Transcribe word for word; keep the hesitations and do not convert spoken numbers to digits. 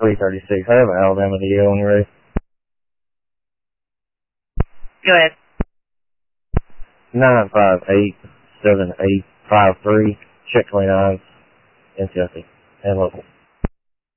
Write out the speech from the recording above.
three thirty-six. I have an Alabama D O when you're ready. Go ahead. nine five eight seven eight five three. Check twenty-nine. N C I C. And local.